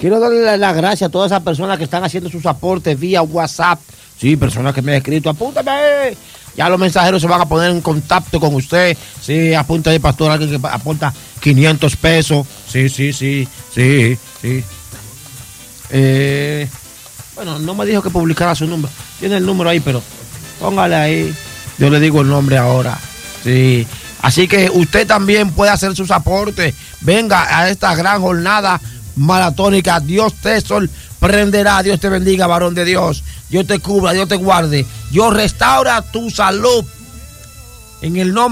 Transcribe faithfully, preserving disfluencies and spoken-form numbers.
quiero darle las gracias a todas esas personas que están haciendo sus aportes vía WhatsApp. Sí, personas que me han escrito, apúntame. Ya los mensajeros se van a poner en contacto con usted. Sí, apunta ahí, pastor, alguien que aporta quinientos pesos. Sí, sí, sí, sí, sí. Eh, bueno, no me dijo que publicara su número. Tiene el número ahí, pero póngale ahí. Yo le digo el nombre ahora. Sí. Así que usted también puede hacer sus aportes. Venga a esta gran jornada maratónica. Dios te sorprenderá. Dios te bendiga, varón de Dios. Dios te cubra, Dios te guarde. Dios restaura tu salud. En el nombre